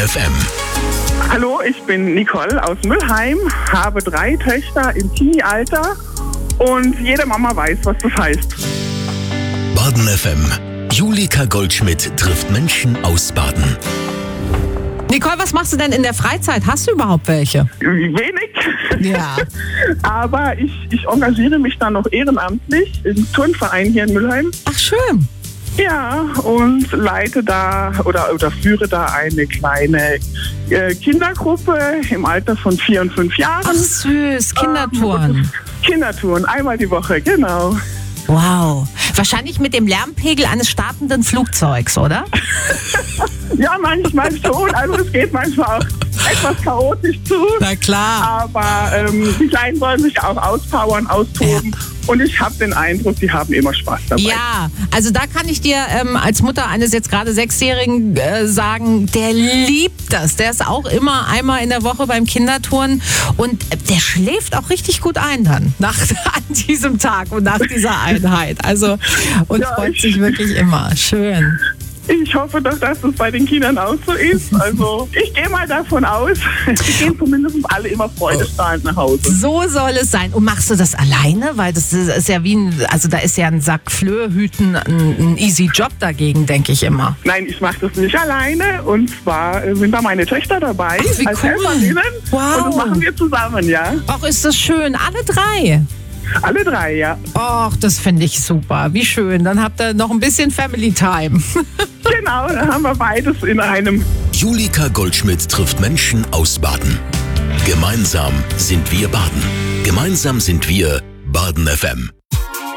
FM. Hallo, ich bin Nicole aus Mülheim, habe 3 Töchter im Teenie-Alter und jede Mama weiß, was das heißt. Baden FM. Julika Goldschmidt trifft Menschen aus Baden. Nicole, was machst du denn in der Freizeit? Hast du überhaupt welche? Wenig, Ja. aber ich engagiere mich dann noch ehrenamtlich im Turnverein hier in Mülheim. Ach, schön. Ja, und leite da oder führe da eine kleine Kindergruppe im Alter von 4 und 5 Jahren. Ach, süß. Kindertouren. Kindertouren, einmal die Woche, genau. Wow. Wahrscheinlich mit dem Lärmpegel eines startenden Flugzeugs, oder? Ja, manchmal schon. Also es geht manchmal auch etwas chaotisch zu. Na klar. Aber die Kleinen wollen sich auch auspowern, austoben. Ja. Und ich habe den Eindruck, die haben immer Spaß dabei. Ja, also da kann ich dir als Mutter eines jetzt gerade 6-Jährigen sagen, der liebt das. Der ist auch immer einmal in der Woche beim Kinderturnen und der schläft auch richtig gut ein dann an diesem Tag und nach dieser Einheit. Also und Ja, freut sich wirklich immer. Schön. Ich hoffe doch, dass das bei den Kindern auch so ist. Also ich gehe mal davon aus, die gehen zumindest alle immer freudestrahlend nach Hause. So soll es sein. Und machst du das alleine? Weil das ist ja da ist ja ein Sack Flöhüten ein easy Job dagegen, denke ich immer. Nein, ich mache das nicht alleine. Und zwar sind da meine Töchter dabei Ach, wie als cool. Helferinnen. Wow. Und das machen wir zusammen, ja. Ach, ist das schön. Alle 3. Alle 3, ja. Ach, das finde ich super. Wie schön. Dann habt ihr noch ein bisschen Family Time. Genau, dann haben wir beides in einem. Julika Goldschmidt trifft Menschen aus Baden. Gemeinsam sind wir Baden. Gemeinsam sind wir Baden FM.